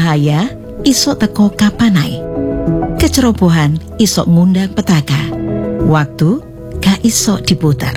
bahaya iso teko kapan ae. Kecerobohan iso ngundang petaka. Waktu gak iso diputar.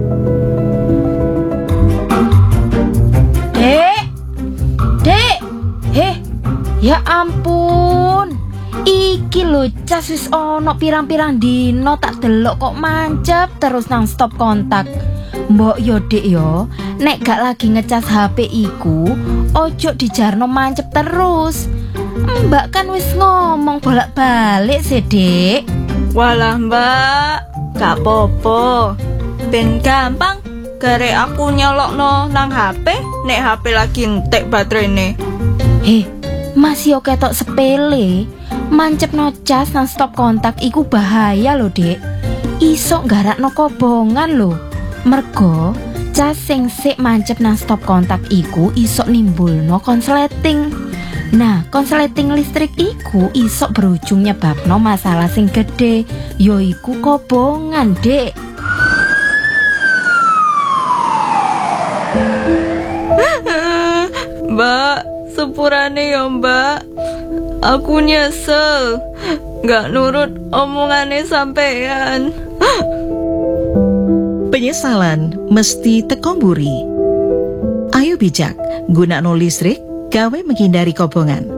Dek, ya ampun. Iki lho cas wis ono pirang-pirang dino tak delok kok mancep terus nang stop kontak. Mbok yo Dek yo, nek gak lagi ngecas HP iku, ojo dijarno mancep terus. Mbak kan wis ngomong bolak-balik sih Dek. Walah Mbak, gak popo. Ben gampang, gare aku nyolokno nang HP, nek HP lagi entek baterainya. Masih yo ketok sepele. Mancep no cas nang stop kontak iku bahaya lho Dek. Iso nggarakno kobongan lho. Mergo cas sing sik mancep nang stop kontak iku iso nimbulno konsleting. Nah, konsleting listrik iku iso berujung nyebabno masalah sing gede, yaiku kobongan, Dek. Mbak, sepurane ya Mbak. Aku nyesel gak nurut omongane sampean. Penyesalan mesti teko mburi. Ayo bijak, gunakno listrik gawe menghindari kobongan.